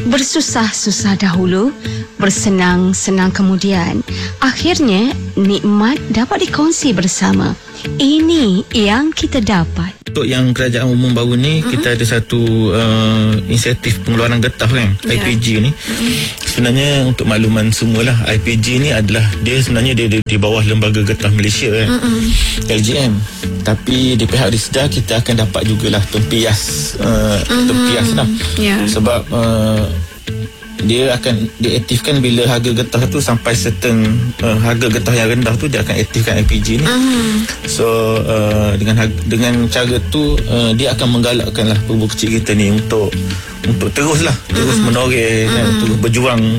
Bersusah-susah dahulu, bersenang-senang kemudian. Akhirnya, nikmat dapat dikongsi bersama. Ini yang kita dapat. Untuk yang kerajaan umum baru ni, kita ada satu inisiatif pengeluaran getah kan, IPG ni. Sebenarnya untuk makluman semualah, IPG ni adalah dia sebenarnya dia di bawah Lembaga Getah Malaysia kan, LGM. Tapi di pihak Risda kita akan dapat jugalah tempias lah. Sebab dia akan diaktifkan bila harga getah tu sampai certain harga getah yang rendah tu, dia akan aktifkan IPG ni. So dengan cara tu dia akan menggalakkanlah bubu kecil kita ni untuk terus menoreh kan, untuk berjuang